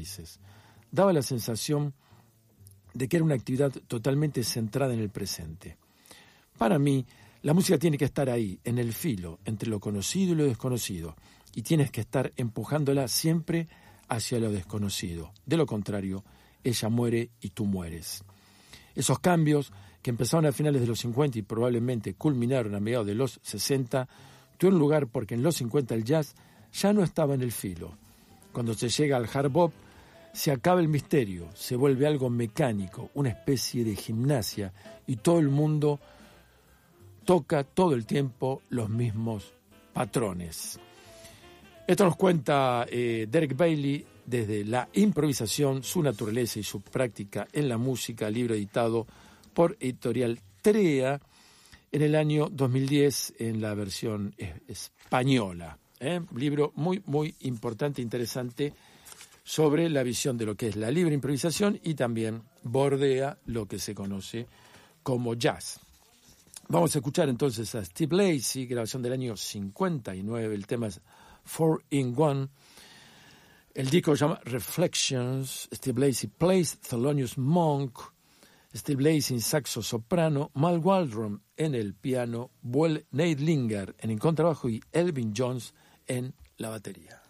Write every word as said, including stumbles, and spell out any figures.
raíces. Daba la sensación de que era una actividad totalmente centrada en el presente. Para mí, la música tiene que estar ahí, en el filo, entre lo conocido y lo desconocido, y tienes que estar empujándola siempre hacia lo desconocido. De lo contrario, ella muere y tú mueres. Esos cambios, que empezaron a finales de los cincuenta y probablemente culminaron a mediados de los sesenta, tuvieron lugar porque en los cincuenta el jazz ya no estaba en el filo. Cuando se llega al hard bop, se acaba el misterio, se vuelve algo mecánico, una especie de gimnasia, y todo el mundo toca todo el tiempo los mismos patrones. Esto nos cuenta eh, Derek Bailey desde La improvisación, su naturaleza y su práctica en la música, libro editado por Editorial Trea en el año dos mil diez en la versión eh, española. ¿eh? Libro muy, muy importante e interesante sobre la visión de lo que es la libre improvisación y también bordea lo que se conoce como jazz. Vamos a escuchar entonces a Steve Lacy, grabación del año cincuenta y nueve, el tema es four in one. El disco se llama Reflections. Steve Lacy plays, Thelonious Monk, Steve Lacy en saxo soprano, Mal Waldron en el piano, Buell Neidlinger en el contrabajo y Elvin Jones en la batería.